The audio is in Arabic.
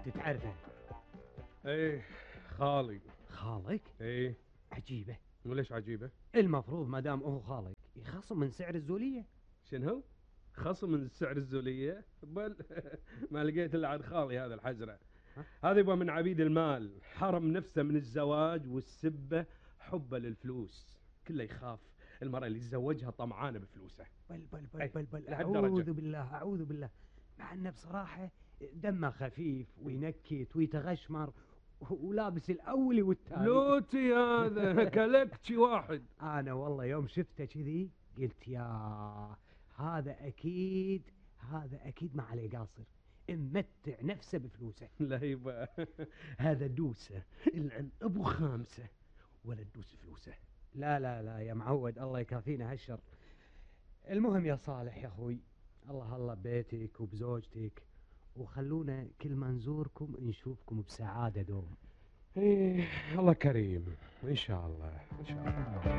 تعرفه؟ ايه، خالي. خالك؟ ايه. عجيبة. وليش عجيبة؟ المفروض ما دام هو خالك يخصم من سعر الزولية. شنو؟ خصم من سعر الزولية؟ بل ما لقيت الا عاد خالي هذا الحزرة. ها؟ هذا يبغى من عبيد المال، حرم نفسه من الزواج والسبة، حبه للفلوس، كله يخاف المرأة اللي يتزوجها طمعانة بفلوسه. بل لهالدرجة. أعوذ بالله أعوذ بالله. مع أنه بصراحة دمه خفيف وينكت ويتغشمر ولابس الأولي والتالي. لوتي هذا كلكتي واحد. أنا والله يوم شفته كذي قلت يا هذا أكيد، هذا أكيد ما عليه قاصر، ممتع نفسه بفلوسه. لا يبا، هذا دوسه العن ابو خامسه، ولا تدوس فلوسه. لا يا معود، الله يكافينا هالشر. المهم يا صالح يا أخوي، الله الله ببيتك وبزوجتك، وخلونا كل ما نزوركم نشوفكم بسعادة دوم. ايه، الله كريم، ان شاء الله ان شاء الله.